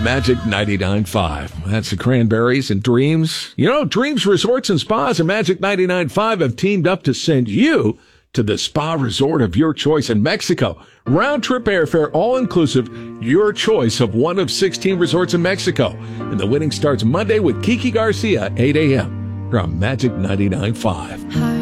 Magic 99.5. That's the Cranberries and Dreams. You know, Dreams Resorts and Spas and Magic 99.5 have teamed up to send you to the spa resort of your choice in Mexico. Round trip airfare, all inclusive, your choice of one of 16 resorts in Mexico. And the winning starts Monday with Kiki Garcia, 8 a.m. from Magic 99.5.